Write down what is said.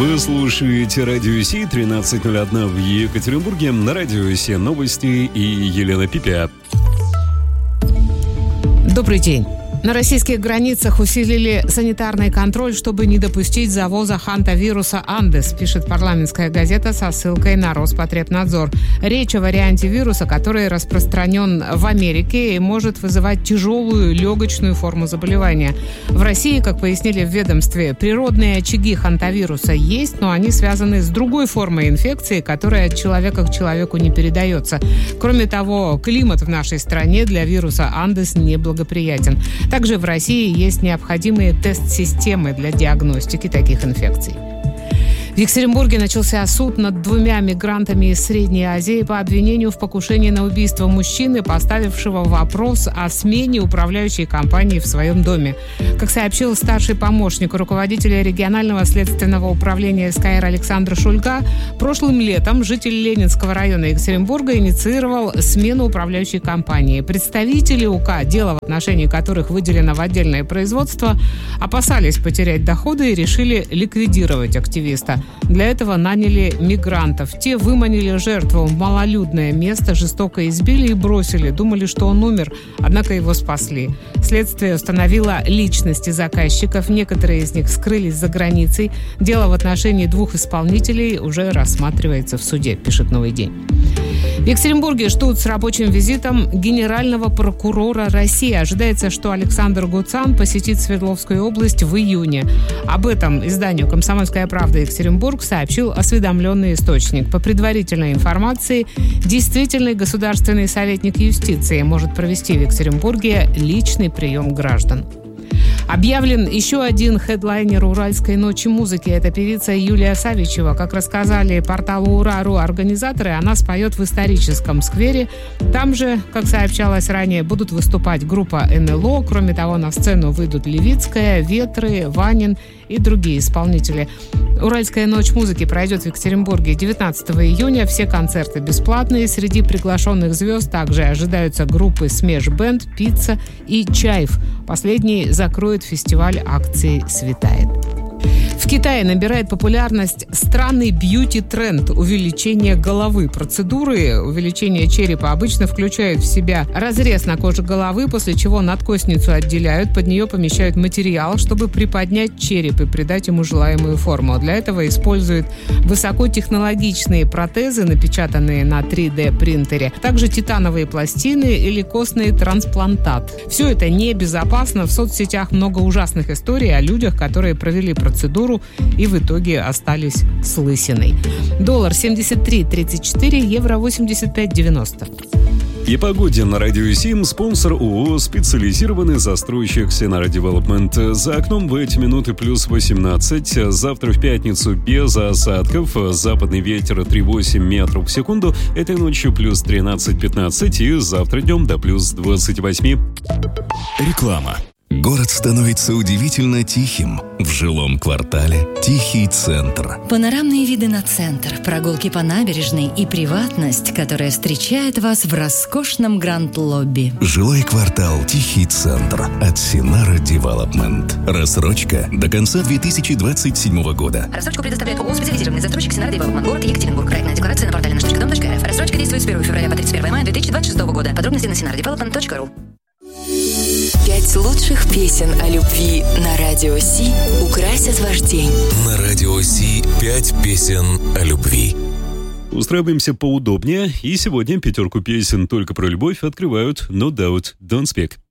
Вы слушаете Радио Си, 13:01 в Екатеринбурге. На Радио Си новости и Елена Пипя. Добрый день. На российских границах усилили санитарный контроль, чтобы не допустить завоза хантавируса Андес, пишет парламентская газета со ссылкой на Роспотребнадзор. Речь о варианте вируса, который распространен в Америке и может вызывать тяжелую легочную форму заболевания. В России, как пояснили в ведомстве, природные очаги хантавируса есть, но они связаны с другой формой инфекции, которая от человека к человеку не передается. Кроме того, климат в нашей стране для вируса Андес неблагоприятен. Также в России есть необходимые тест-системы для диагностики таких инфекций. В Екатеринбурге начался суд над 2 мигрантами из Средней Азии по обвинению в покушении на убийство мужчины, поставившего вопрос о смене управляющей компании в своем доме. Как сообщил старший помощник руководителя регионального следственного управления СКР Александр Шульга, прошлым летом житель Ленинского района Екатеринбурга инициировал смену управляющей компании. Представители УК, дело в отношении которых выделено в отдельное производство, опасались потерять доходы и решили ликвидировать активиста. Для этого наняли мигрантов. Те выманили жертву в малолюдное место, жестоко избили и бросили. Думали, что он умер, однако его спасли. Следствие установило личности заказчиков. Некоторые из них скрылись за границей. Дело в отношении 2 исполнителей уже рассматривается в суде, пишет «Новый день». В Екатеринбурге ждут с рабочим визитом генерального прокурора России. Ожидается, что Александр Гуцан посетит Свердловскую область в июне. Об этом изданию «Комсомольская правда» Екатеринбург сообщил осведомленный источник. По предварительной информации, действительный государственный советник юстиции может провести в Екатеринбурге личный прием граждан. Объявлен еще один хедлайнер «Уральской ночи музыки». Это певица Юлия Савичева. Как рассказали порталу «Ура.ру» организаторы, она споет в историческом сквере. Там же, как сообщалось ранее, будут выступать группа НЛО. Кроме того, на сцену выйдут Левицкая, Ветры, Ванин и другие исполнители. «Уральская ночь музыки» пройдет в Екатеринбурге 19 июня. Все концерты бесплатные. Среди приглашенных звезд также ожидаются группы «Смеш Бэнд», «Пицца» и «Чайф». Последний закроет фестиваль акции «Светает». В Китае набирает популярность странный бьюти-тренд увеличения головы. Процедуры увеличения черепа обычно включают в себя разрез на коже головы, после чего надкостницу отделяют, под нее помещают материал, чтобы приподнять череп и придать ему желаемую форму. Для этого используют высокотехнологичные протезы, напечатанные на 3D-принтере, также титановые пластины или костный трансплантат. Все это небезопасно. В соцсетях много ужасных историй о людях, которые провели процедуру и в итоге остались с лысиной. Доллар 73.34, евро 85.90. И погоде на Радио Сим. Спонсор ООО «Специализированный застройщик Синара Девелопмент». За окном в эти минуты плюс 18. Завтра в пятницу без осадков. Западный ветер 3,8 метров в секунду. Этой ночью плюс 13-15. И завтра днем до плюс 28. Реклама. Город становится удивительно тихим. В жилом квартале «Тихий центр». Панорамные виды на центр, прогулки по набережной и приватность, которая встречает вас в роскошном гранд-лобби. Жилой квартал «Тихий центр» от Синара Девелопмент. Рассрочка до конца 2027 года. Рассрочку предоставляет ООО «Специализированный застройщик Синара Девелопмент». Город Екатеринбург. Проектная декларация на портале наш.дом.рф. Рассрочка действует с 1 февраля по 31 мая 2026 года. Подробности на sinaradevelopment.ru. 5 лучших песен о любви на Радио Си украсят ваш день. На Радио Си 5 песен о любви. Устраиваемся поудобнее. И сегодня 5 песен только про любовь открывают No Doubt Don't Speak.